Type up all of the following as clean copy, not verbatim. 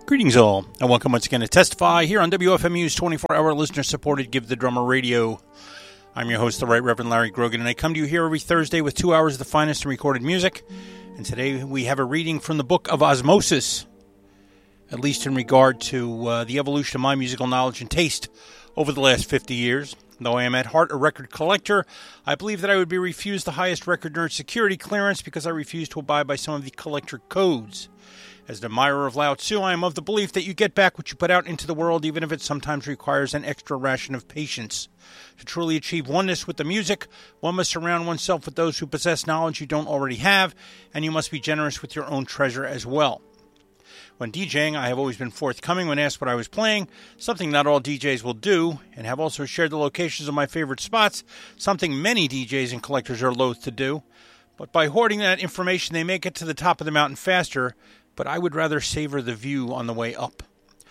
Greetings all, and welcome once again to Testify here on WFMU's 24-hour listener-supported Give the Drummer Radio. I'm your host, the Right Reverend Larry Grogan, and I come to you here every Thursday with 2 hours of the finest in recorded music. And today we have a reading from the Book of Osmosis, at least in regard to the evolution of my musical knowledge and taste over the last 50 years. Though I am at heart a record collector, I believe that I would be refused the highest record nerd security clearance because I refuse to abide by some of the collector codes. As an admirer of Lao Tzu, I am of the belief that you get back what you put out into the world, even if it sometimes requires an extra ration of patience. To truly achieve oneness with the music, one must surround oneself with those who possess knowledge you don't already have, and you must be generous with your own treasure as well. When DJing, I have always been forthcoming when asked what I was playing, something not all DJs will do, and have also shared the locations of my favorite spots, something many DJs and collectors are loath to do. But by hoarding that information, they may get to the top of the mountain faster, but I would rather savor the view on the way up.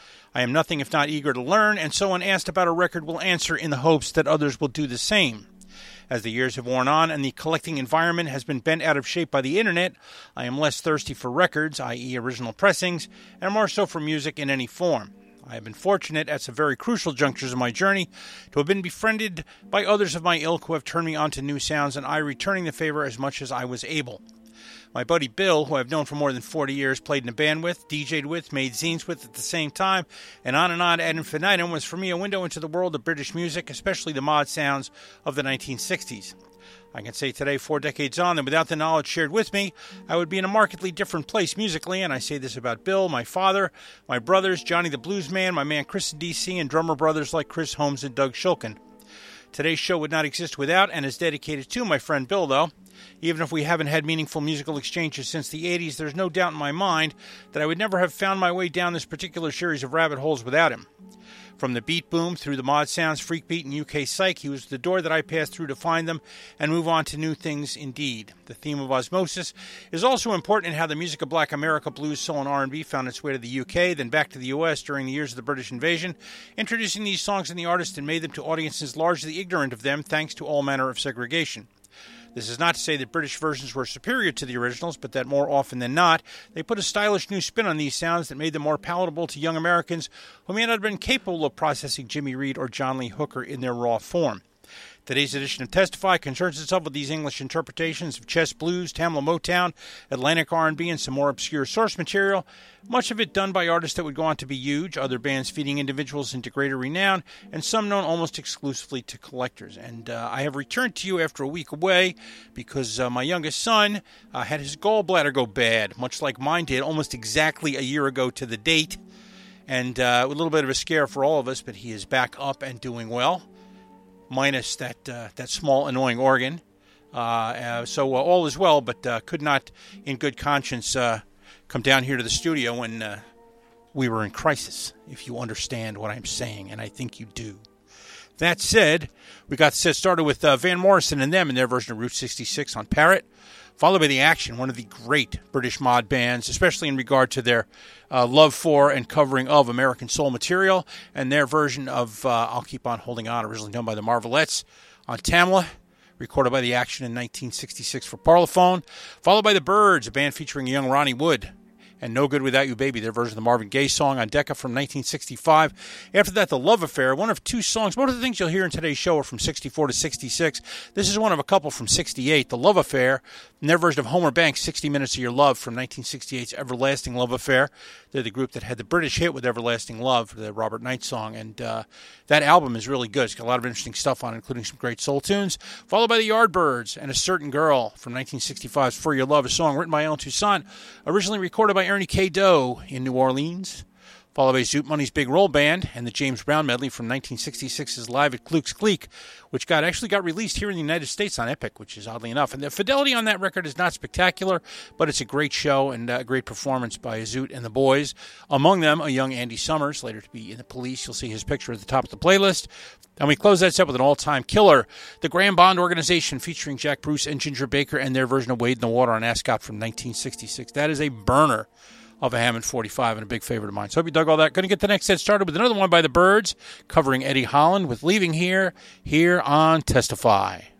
I am nothing if not eager to learn, and so when asked about a record will answer in the hopes that others will do the same. As the years have worn on and the collecting environment has been bent out of shape by the internet, I am less thirsty for records, i.e. original pressings, and more so for music in any form. I have been fortunate at some very crucial junctures of my journey to have been befriended by others of my ilk who have turned me on to new sounds, and I returning the favor as much as I was able. My buddy Bill, who I've known for more than 40 years, played in a band with, DJ'd with, made zines with at the same time, and on ad infinitum, was for me a window into the world of British music, especially the mod sounds of the 1960s. I can say today, 4 decades on, that without the knowledge shared with me, I would be in a markedly different place musically, and I say this about Bill, my father, my brothers, Johnny the Blues Man, my man Chris in D.C., and drummer brothers like Chris Holmes and Doug Shulkin. Today's show would not exist without and is dedicated to my friend Bill, though. Even if we haven't had meaningful musical exchanges since the 80s, there's no doubt in my mind that I would never have found my way down this particular series of rabbit holes without him. From the beat boom through the mod sounds, freak beat, and UK psych, he was the door that I passed through to find them and move on to new things indeed. The theme of osmosis is also important in how the music of Black America, blues, soul, and R&B found its way to the UK, then back to the US during the years of the British invasion, introducing these songs and the artists and made them to audiences largely ignorant of them thanks to all manner of segregation. This is not to say that British versions were superior to the originals, but that more often than not, they put a stylish new spin on these sounds that made them more palatable to young Americans who may not have been capable of processing Jimmy Reed or John Lee Hooker in their raw form. Today's edition of Testify concerns itself with these English interpretations of chess blues, Tamla Motown, Atlantic R&B, and some more obscure source material, much of it done by artists that would go on to be huge, other bands feeding individuals into greater renown, and some known almost exclusively to collectors. And I have returned to you after a week away because my youngest son had his gallbladder go bad, much like mine did almost exactly a year ago to the date. And a little bit of a scare for all of us, but he is back up and doing well. Minus that small annoying organ. So all is well, but could not in good conscience come down here to the studio when we were in crisis, if you understand what I'm saying, and I think you do. That said, we got set started with Van Morrison and them in their version of Route 66 on Parrot, followed by The Action, one of the great British mod bands, especially in regard to their love for and covering of American soul material, and their version of I'll Keep On Holding On, originally done by the Marvelettes on Tamla, recorded by The Action in 1966 for Parlophone, followed by The Byrds, a band featuring young Ronnie Wood, and No Good Without You Baby, their version of the Marvin Gaye song on Decca from 1965. After that, The Love Affair, one of two songs. Most of the things you'll hear in today's show are from 64 to 66. This is one of a couple from 68, The Love Affair, and their version of Homer Banks' 60 Minutes of Your Love from 1968's Everlasting Love Affair. They're the group that had the British hit with Everlasting Love, the Robert Knight song, and that album is really good. It's got a lot of interesting stuff on it, including some great soul tunes, followed by the Yardbirds and A Certain Girl from 1965's For Your Love, a song written by Alan Toussaint, originally recorded by Ernie K. Doe in New Orleans, followed by Zoot Money's Big Roll Band and the James Brown medley from 1966's Live at Kluck's Cleek, which actually got released here in the United States on Epic, which is oddly enough. And the fidelity on that record is not spectacular, but it's a great show and a great performance by Zoot and the boys. Among them, a young Andy Summers, later to be in the Police. You'll see his picture at the top of the playlist. And we close that set with an all-time killer, the Graham Bond Organization, featuring Jack Bruce and Ginger Baker and their version of Wade in the Water on Ascot from 1966. That is a burner of a Hammond 45 and a big favorite of mine. So hope you dug all that. Going to get the next set started with another one by the Byrds, covering Eddie Holland with Leaving Here on Testify.